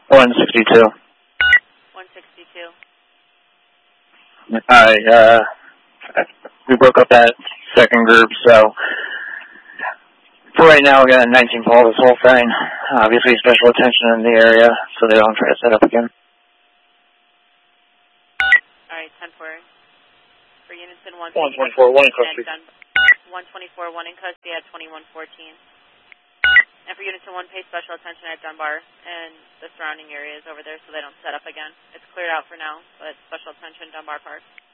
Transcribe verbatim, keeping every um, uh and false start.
one sixty-two. one sixty-two. Hi, uh, we broke up that second group, so for right now we got nineteen call this whole thing. Obviously special attention in the area so they don't try to set up again. Alright, ten four. For units in one twenty-four, one in custody. one twenty-four, one in custody at twenty-one fourteen. And for units in one, pay special attention at Dunbar and the surrounding areas over there so they don't set up again. It's cleared out for now, but special attention Dunbar Park.